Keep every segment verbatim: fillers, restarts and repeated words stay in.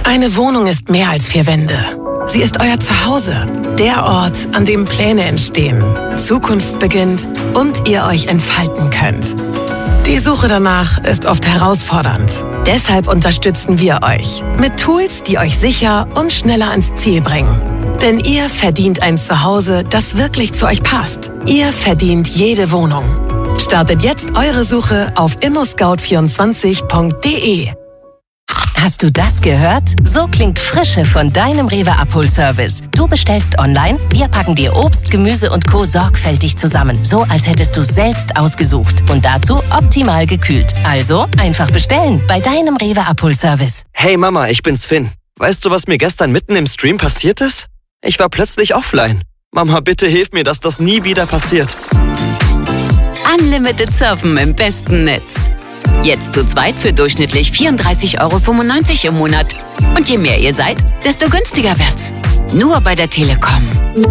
Eine Wohnung ist mehr als vier Wände. Sie ist euer Zuhause. Der Ort, an dem Pläne entstehen, Zukunft beginnt und ihr euch entfalten könnt. Die Suche danach ist oft herausfordernd. Deshalb unterstützen wir euch mit Tools, die euch sicher und schneller ans Ziel bringen. Denn ihr verdient ein Zuhause, das wirklich zu euch passt. Ihr verdient jede Wohnung. Startet jetzt eure Suche auf immo scout vierundzwanzig punkt de. Hast du das gehört? So klingt Frische von deinem Rewe Abholservice. Du bestellst online, wir packen dir Obst, Gemüse und Co. sorgfältig zusammen. So, als hättest du selbst ausgesucht. Und dazu optimal gekühlt. Also einfach bestellen bei deinem Rewe Abholservice. Hey Mama, ich bin's Finn. Weißt du, was mir gestern mitten im Stream passiert ist? Ich war plötzlich offline. Mama, bitte hilf mir, dass das nie wieder passiert. Unlimited Surfen im besten Netz. Jetzt zu zweit für durchschnittlich vierunddreißig Euro fünfundneunzig im Monat. Und je mehr ihr seid, desto günstiger wird's. Nur bei der Telekom.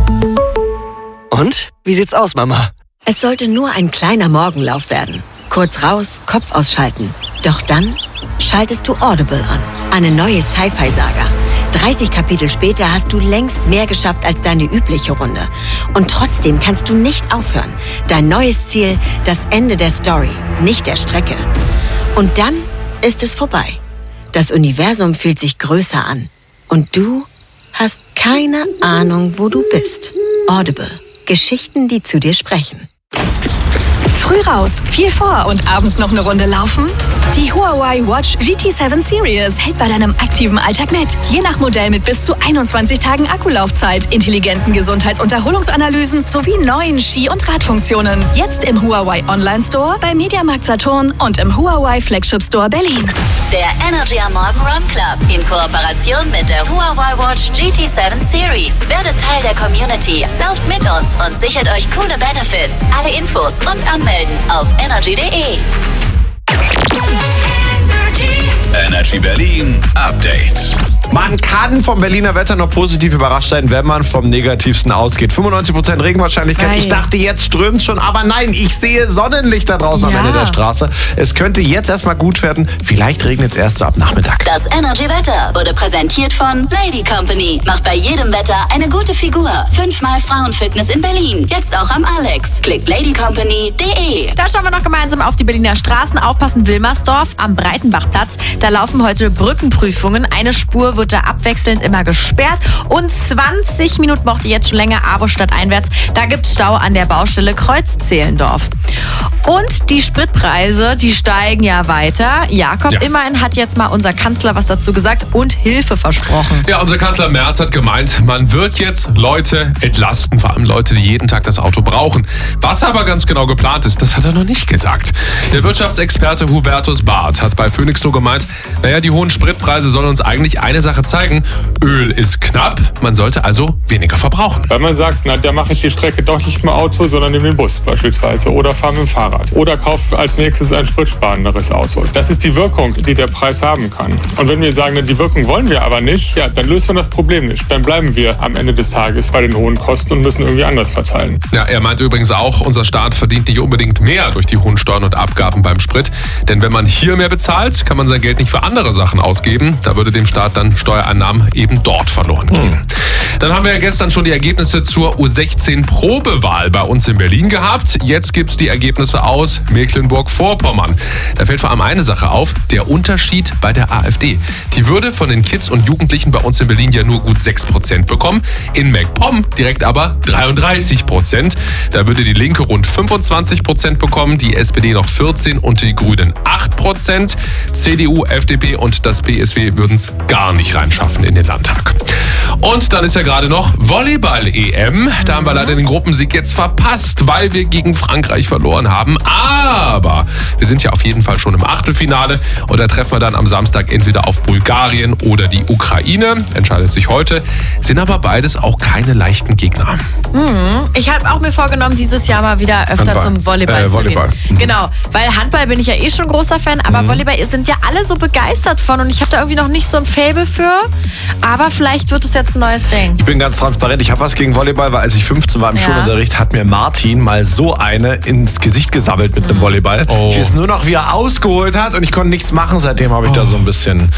Und? Wie sieht's aus, Mama? Es sollte nur ein kleiner Morgenlauf werden. Kurz raus, Kopf ausschalten. Doch dann schaltest du Audible an. Eine neue Sci-Fi-Saga. dreißig Kapitel später hast du längst mehr geschafft als deine übliche Runde. Und trotzdem kannst du nicht aufhören. Dein neues Ziel, das Ende der Story, nicht der Strecke. Und dann ist es vorbei. Das Universum fühlt sich größer an. Und du hast keine Ahnung, wo du bist. Audible. Geschichten, die zu dir sprechen. Früh raus, viel vor und abends noch eine Runde laufen? Die Huawei Watch G T sieben Series hält bei deinem aktiven Alltag mit. Je nach Modell mit bis zu einundzwanzig Tagen Akkulaufzeit, intelligenten Gesundheits- und Erholungsanalysen sowie neuen Ski- und Radfunktionen. Jetzt im Huawei Online Store, bei Mediamarkt Saturn und im Huawei Flagship Store Berlin. Der Energy am Morgen Run Club in Kooperation mit der Huawei Watch G T sieben Series. Werdet Teil der Community, lauft mit uns und sichert euch coole Benefits. Alle Infos und Anmeldungen auf energy punkt de. Energy Berlin Update. Man kann vom Berliner Wetter noch positiv überrascht sein, wenn man vom Negativsten ausgeht. fünfundneunzig Prozent Regenwahrscheinlichkeit. Geil. Ich dachte, jetzt strömt schon, aber nein, ich sehe Sonnenlicht da draußen Ja. am Ende der Straße. Es könnte jetzt erstmal gut werden. Vielleicht regnet es erst so ab Nachmittag. Das Energy Wetter wurde präsentiert von Lady Company. Macht bei jedem Wetter eine gute Figur. Fünfmal Frauenfitness in Berlin. Jetzt auch am Alex. Klickt lady company punkt de. Da schauen wir noch gemeinsam auf die Berliner Straßen. Aufpassen, Wilmersdorf am Breitenbachplatz. Da laufen heute Brückenprüfungen. Eine Spur wird da abwechselnd immer gesperrt. Und zwanzig Minuten braucht ihr jetzt schon länger, Abo stadteinwärts. Da gibt es Stau an der Baustelle Kreuz-Zehlendorf. Und die Spritpreise, die steigen ja weiter. Jakob, Ja. immerhin hat jetzt mal unser Kanzler was dazu gesagt und Hilfe versprochen. Ja, unser Kanzler Merz hat gemeint, man wird jetzt Leute entlasten, vor allem Leute, die jeden Tag das Auto brauchen. Was aber ganz genau geplant ist, das hat er noch nicht gesagt. Der Wirtschaftsexperte Hubertus Barth hat bei Phoenix so gemeint, naja, die hohen Spritpreise sollen uns eigentlich eine Sache zeigen, Öl ist knapp, man sollte also weniger verbrauchen. Weil man sagt, na, da mache ich die Strecke doch nicht mit dem Auto, sondern nehme den Bus beispielsweise oder fahre mit dem Fahrrad oder kaufe als nächstes ein spritsparenderes Auto. Das ist die Wirkung, die der Preis haben kann. Und wenn wir sagen, na, die Wirkung wollen wir aber nicht, ja, dann lösen wir das Problem nicht. Dann bleiben wir am Ende des Tages bei den hohen Kosten und müssen irgendwie anders verteilen. Ja, er meinte übrigens auch, unser Staat verdient nicht unbedingt mehr durch die hohen Steuern und Abgaben beim Sprit. Denn wenn man hier mehr bezahlt, kann man sein Geld nicht für andere Sachen ausgeben. Da würde dem Staat dann Steuereinnahmen eben dort verloren gehen. Hm. Dann haben wir ja gestern schon die Ergebnisse zur U sechzehn Probewahl bei uns in Berlin gehabt. Jetzt gibt's die Ergebnisse aus Mecklenburg-Vorpommern. Da fällt vor allem eine Sache auf, der Unterschied bei der AfD. Die würde von den Kids und Jugendlichen bei uns in Berlin ja nur gut sechs Prozent bekommen. In MacPom direkt aber dreiunddreißig Prozent. Da würde die Linke rund fünfundzwanzig Prozent bekommen, die S P D noch vierzehn und die Grünen acht Prozent. C D U, F D P und das B S W würden es gar nicht reinschaffen in den Landtag. Und dann ist ja gerade noch Volleyball-E M. Da haben wir leider den Gruppensieg jetzt verpasst, weil wir gegen Frankreich verloren haben. Aber wir sind ja auf jeden Fall schon im Achtelfinale und da treffen wir dann am Samstag entweder auf Bulgarien oder die Ukraine. Entscheidet sich heute. Sind aber beides auch keine leichten Gegner. Hm, ich habe auch mir vorgenommen, dieses Jahr mal wieder öfter Handball. zum Volleyball, Äh, Volleyball. zu gehen. Mhm. Genau, weil Handball bin ich ja eh schon großer Fan, aber Mhm. Volleyball sind ja alle so begeistert von und ich habe da irgendwie noch nicht so ein Faible für. Aber vielleicht wird es jetzt ein neues Ding. Ich bin ganz transparent. Ich habe was gegen Volleyball, weil als ich fünfzehn war im Ja. Schulunterricht, hat mir Martin mal so eine ins Gesicht gesabbelt mit dem Volleyball. Oh. Ich weiß nur noch, wie er ausgeholt hat und ich konnte nichts machen. Seitdem habe ich da so ein bisschen